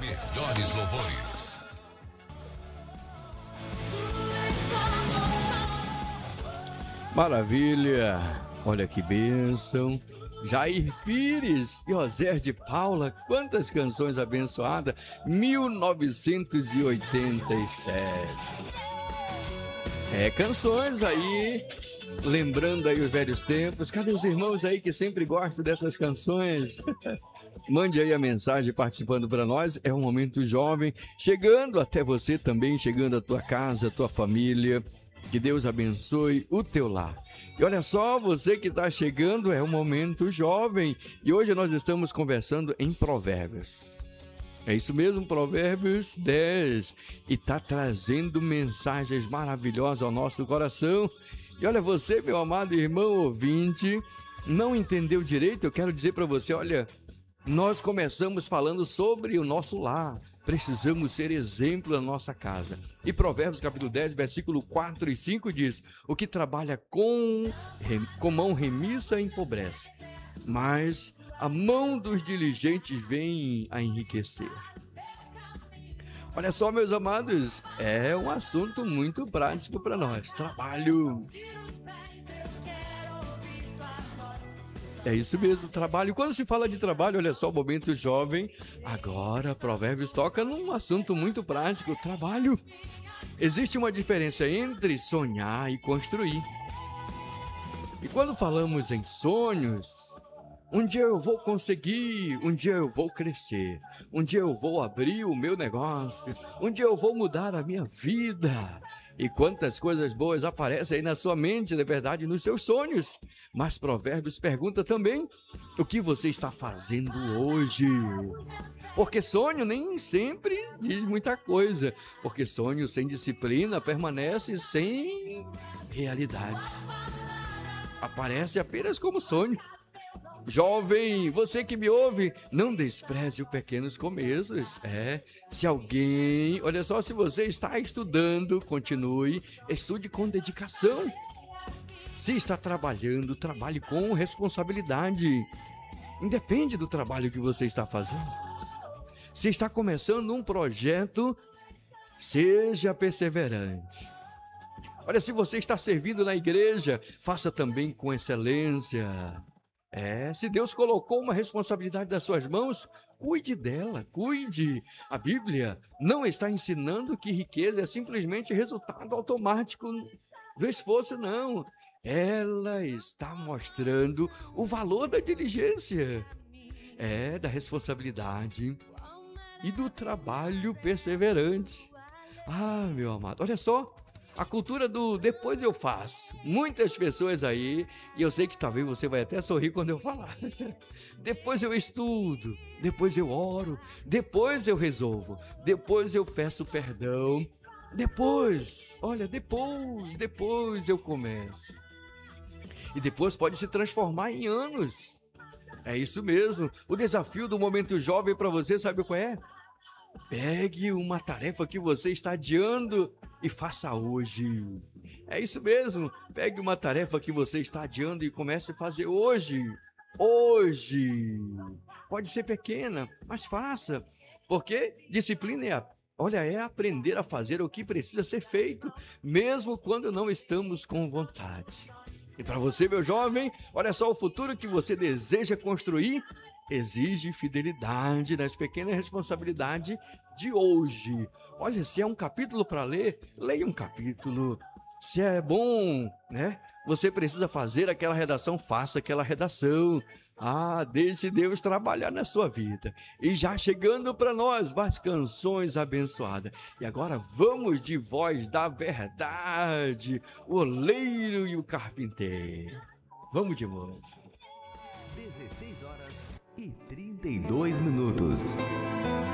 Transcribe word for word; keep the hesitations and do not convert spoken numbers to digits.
melhores louvores. Maravilha! Olha que bênção! Jair Pires e Oséias de Paula, quantas canções abençoadas! mil novecentos e oitenta e sete. É, canções aí, lembrando aí os velhos tempos. Cadê os irmãos aí que sempre gostam dessas canções? Mande aí a mensagem participando para nós. É um momento jovem, chegando até você também, chegando à tua casa, à tua família. Que Deus abençoe o teu lar. E olha só, você que está chegando, é um momento jovem. E hoje nós estamos conversando em Provérbios. É isso mesmo, Provérbios dez. E está trazendo mensagens maravilhosas ao nosso coração. E olha, você, meu amado irmão ouvinte, não entendeu direito? Eu quero dizer para você, olha, nós começamos falando sobre o nosso lar. Precisamos ser exemplo na nossa casa. E Provérbios capítulo dez, versículo quatro e cinco diz: o que trabalha com, com mão remissa empobrece, mas a mão dos diligentes vem a enriquecer. Olha só, meus amados, é um assunto muito prático para nós. Trabalho. É isso mesmo, trabalho. Quando se fala de trabalho, olha só, o momento jovem, agora Provérbios toca num assunto muito prático, trabalho. Existe uma diferença entre sonhar e construir. E quando falamos em sonhos, um dia eu vou conseguir, um dia eu vou crescer, um dia eu vou abrir o meu negócio, um dia eu vou mudar a minha vida. E quantas coisas boas aparecem aí na sua mente, na verdade, nos seus sonhos. Mas Provérbios pergunta também o que você está fazendo hoje. Porque sonho nem sempre diz muita coisa. Porque sonho sem disciplina permanece sem realidade. Aparece apenas como sonho. Jovem, você que me ouve, não despreze os pequenos começos. É, se alguém, olha só, se você está estudando, continue, estude com dedicação. Se está trabalhando, trabalhe com responsabilidade. Independe do trabalho que você está fazendo. Se está começando um projeto, seja perseverante. Olha, se você está servindo na igreja, faça também com excelência. É, se Deus colocou uma responsabilidade nas suas mãos, cuide dela, cuide. A Bíblia não está ensinando que riqueza é simplesmente resultado automático do esforço, não. Ela está mostrando o valor da diligência, é, da responsabilidade e do trabalho perseverante. Ah, meu amado, olha só. A cultura do depois eu faço. Muitas pessoas aí, e eu sei que talvez você vai até sorrir quando eu falar. Depois eu estudo, depois eu oro, depois eu resolvo, depois eu peço perdão, depois, olha, depois, depois eu começo. E depois pode se transformar em anos. É isso mesmo. O desafio do momento jovem para você, sabe qual é? Pegue uma tarefa que você está adiando e faça hoje. É isso mesmo. Pegue uma tarefa que você está adiando e comece a fazer hoje. Hoje. Pode ser pequena, mas faça. Porque disciplina é, a, olha, é aprender a fazer o que precisa ser feito, mesmo quando não estamos com vontade. E para você, meu jovem, olha só, o futuro que você deseja construir exige fidelidade nas pequenas responsabilidades de hoje. Olha, se é um capítulo para ler, leia um capítulo. Se é bom, né? Você precisa fazer aquela redação, faça aquela redação. Ah, deixe Deus trabalhar na sua vida. E já chegando para nós, mais canções abençoadas. E agora vamos de Voz da Verdade, o oleiro e o carpinteiro. Vamos de música. dezesseis horas e trinta e dois minutos.